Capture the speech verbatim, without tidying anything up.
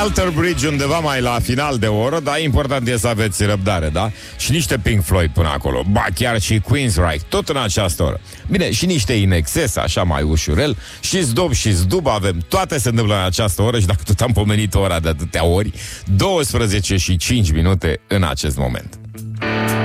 Alter Bridge undeva mai la final de oră, dar important e să aveți răbdare, da? Și niște Pink Floyd până acolo. Ba, chiar și Queensryche, tot în această oră. Bine, și niște In Excess, așa mai ușurel. Și Zdob și Zdub avem. Toate se întâmplă în această oră. Și dacă tot am pomenit ora de atâtea ori, douăsprezece și cinci minute în acest moment.